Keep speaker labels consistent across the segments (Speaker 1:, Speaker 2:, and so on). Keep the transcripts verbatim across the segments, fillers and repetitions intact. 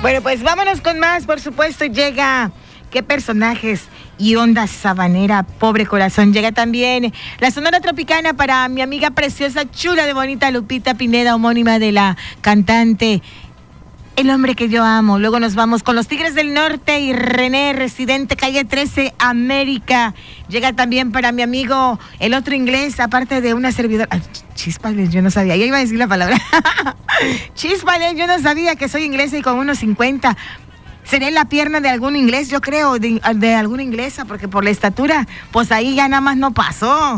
Speaker 1: Bueno, pues vámonos con más, por supuesto, llega... ¿Qué personajes y onda sabanera, pobre corazón? Llega también la Sonora Tropicana para mi amiga preciosa, chula de bonita Lupita Pineda, homónima de la cantante El Hombre que Yo Amo. Luego nos vamos con los Tigres del Norte y René, residente calle trece, América. Llega también para mi amigo el otro inglés, aparte de una servidora. Ay, Chispales, yo no sabía, ya iba a decir la palabra. Chispales, yo no sabía que soy inglesa y con unos cincuenta. Seré la pierna de algún inglés, yo creo, de, de alguna inglesa, porque por la estatura, pues ahí ya nada más no pasó.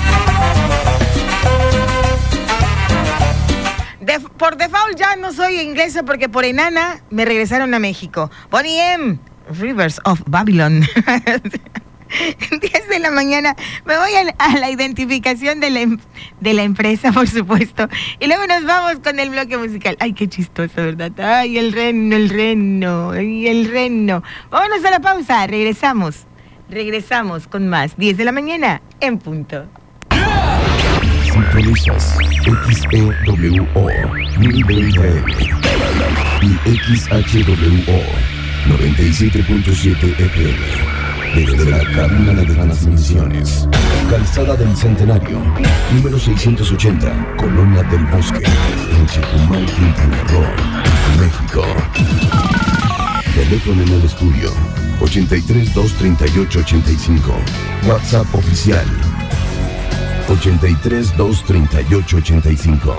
Speaker 1: De, por default ya no soy inglesa, porque por enana me regresaron a México. Bonnie M. Rivers of Babylon. diez de la mañana, me voy a, a la identificación de la, de la empresa, por supuesto, y luego nos vamos con el bloque musical. Ay, qué chistoso, ¿verdad? Ay, el reno, el reno, ay, el reno. Vámonos a la pausa, regresamos, regresamos con más, diez de la mañana, en punto.
Speaker 2: Sintonizas X E W O mil veinte y X H W O noventa y siete punto siete F M. Desde la cabina de transmisiones, Calzada del Centenario, número seiscientos ochenta, Colonia del Bosque, en Chetumal, Quintana Roo, México. Teléfono en el estudio, ochenta y tres, dos treinta y ocho, ochenta y cinco. WhatsApp oficial, ochenta y tres, dos treinta y ocho, ochenta y cinco.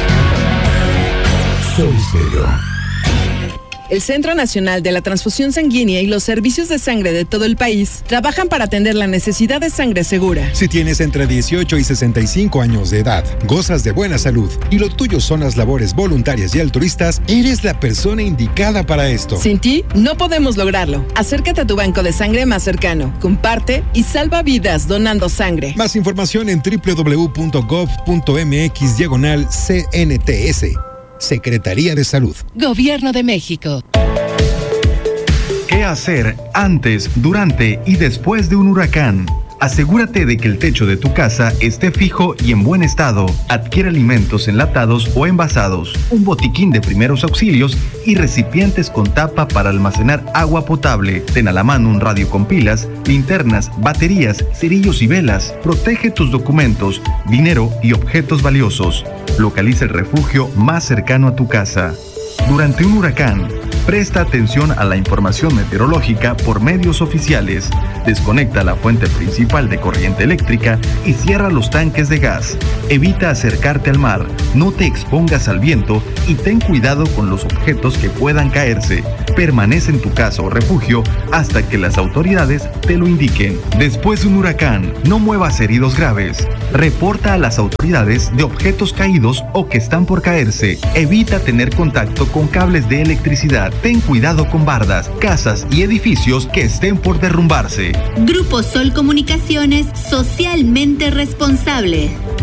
Speaker 2: Soy Stereo.
Speaker 3: El Centro Nacional de la Transfusión Sanguínea y los servicios de sangre de todo el país trabajan para atender la necesidad de sangre segura.
Speaker 4: Si tienes entre dieciocho y sesenta y cinco años de edad, gozas de buena salud y lo tuyo son las labores voluntarias y altruistas, eres la persona indicada para esto.
Speaker 3: Sin ti, no podemos lograrlo. Acércate a tu banco de sangre más cercano, comparte y salva vidas donando sangre.
Speaker 4: Más información en doble u doble u doble u punto gov punto m x diagonal C N T S. Secretaría de Salud.
Speaker 5: Gobierno de México.
Speaker 6: ¿Qué hacer antes, durante y después de un huracán? Asegúrate de que el techo de tu casa esté fijo y en buen estado. Adquiere alimentos enlatados o envasados, un botiquín de primeros auxilios y recipientes con tapa para almacenar agua potable. Ten a la mano un radio con pilas, linternas, baterías, cerillos y velas. Protege tus documentos, dinero y objetos valiosos. Localiza el refugio más cercano a tu casa. Durante un huracán, presta atención a la información meteorológica por medios oficiales. Desconecta la fuente principal de corriente eléctrica y cierra los tanques de gas. Evita acercarte al mar, no te expongas al viento y ten cuidado con los objetos que puedan caerse. Permanece en tu casa o refugio hasta que las autoridades te lo indiquen. Después de un huracán, no muevas heridos graves. Reporta a las autoridades de objetos caídos o que están por caerse. Evita tener contacto con cables de electricidad. Ten cuidado con bardas, casas y edificios que estén por derrumbarse.
Speaker 7: Grupo Sol Comunicaciones, socialmente responsable.